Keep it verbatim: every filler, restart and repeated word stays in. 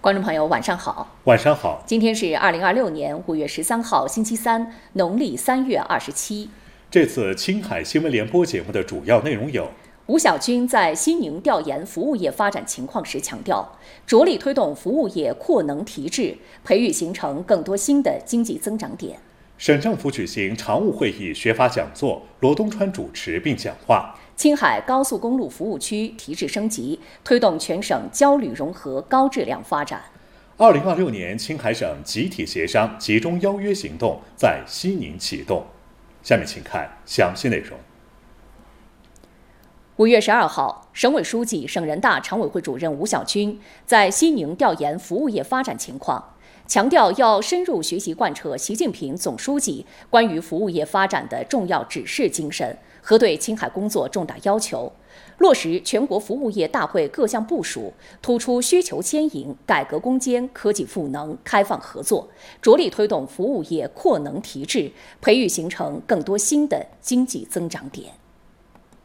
观众朋友，晚上好。 晚上好。 今天是二零二六年五月十三号，星期三，农历三月二十七。 这次青海新闻联播节目的主要内容有： 吴晓军在西宁调研服务业发展情况时强调，着力推动服务业扩能提质，培育形成更多新的经济增长点。 省政府举行常务会议学法讲座，罗东川主持并讲话。 青海高速公路服务区提质升级，推动全省交旅融合高质量发展。 二零二六年青海省集体协商集中邀约行动在西宁启动。下面请看详细内容。 五月十二号，省委书记、省人大常委会主任吴晓军在西宁调研服务业发展情况，强调要深入学习贯彻习近平总书记关于服务业发展的重要指示精神，核对青海工作重大要求，落实全国服务业大会各项部署，突出需求牵引、改革攻坚、科技赋能、开放合作，着力推动服务业扩能提质，培育形成更多新的经济增长点。